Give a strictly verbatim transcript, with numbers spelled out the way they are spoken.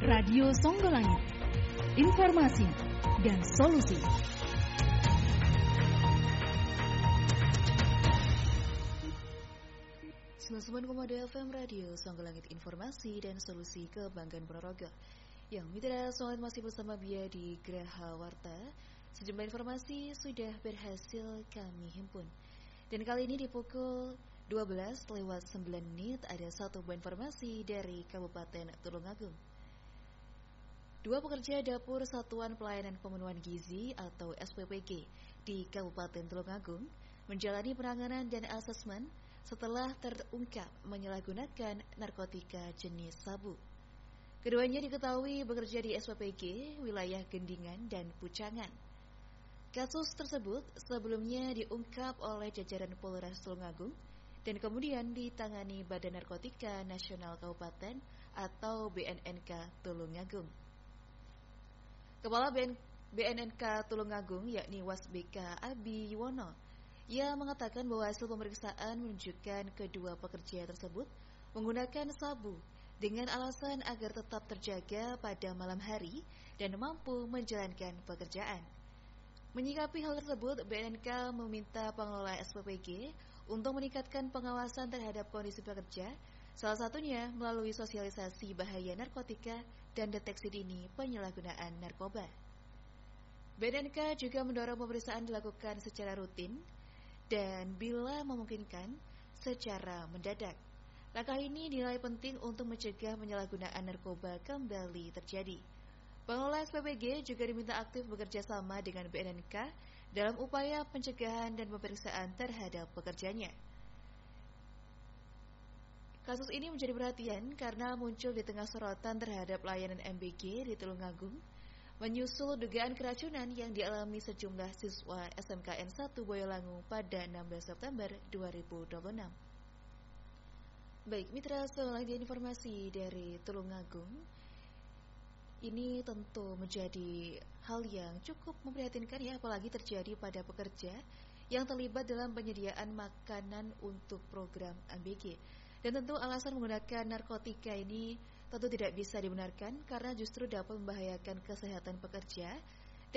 Radio Songgolangit, informasi dan solusi. sembilan puluh sembilan koma dua F M Radio Songgolangit, informasi dan solusi kebanggaan Ponorogo. Yang mitra soal masih bersama Bia di Geraha Warta. Sejumlah informasi sudah berhasil kami himpun. Dan kali ini di pukul dua belas lewat sembilan menit ada satu buah informasi dari Kabupaten Tulungagung. Dua pekerja dapur Satuan Pelayanan Pemenuhan Gizi atau S P P G di Kabupaten Tulungagung menjalani penanganan dan asesmen setelah terungkap menyalahgunakan narkotika jenis sabu. Keduanya diketahui bekerja di S P P G wilayah Gendingan dan Pucangan. Kasus tersebut sebelumnya diungkap oleh jajaran Polres Tulungagung dan kemudian ditangani Badan Narkotika Nasional Kabupaten atau B N N K Tulungagung. Kepala B N N K Tulungagung yakni Wasbeka Abi Yuwono, ia mengatakan bahwa hasil pemeriksaan menunjukkan kedua pekerja tersebut menggunakan sabu dengan alasan agar tetap terjaga pada malam hari dan mampu menjalankan pekerjaan. Menyikapi hal tersebut, B N N K meminta pengelola S P P G untuk meningkatkan pengawasan terhadap kondisi pekerja, salah satunya melalui sosialisasi bahaya narkotika dan deteksi dini penyalahgunaan narkoba. B N N K juga mendorong pemeriksaan dilakukan secara rutin dan bila memungkinkan secara mendadak. Langkah ini dinilai penting untuk mencegah penyalahgunaan narkoba kembali terjadi. Pengelola S P P G juga diminta aktif bekerja sama dengan B N N K dalam upaya pencegahan dan pemeriksaan terhadap pekerjanya. Kasus ini menjadi perhatian karena muncul di tengah sorotan terhadap layanan M B G di Tulungagung, menyusul dugaan keracunan yang dialami sejumlah siswa S M K N satu Boyolangu pada enam belas September dua ribu dua puluh enam. Baik, mitra, selanjutnya informasi dari Tulungagung. Ini tentu menjadi hal yang cukup memprihatinkan ya, apalagi terjadi pada pekerja yang terlibat dalam penyediaan makanan untuk program M B G. Dan tentu alasan menggunakan narkotika ini tentu tidak bisa dibenarkan karena justru dapat membahayakan kesehatan pekerja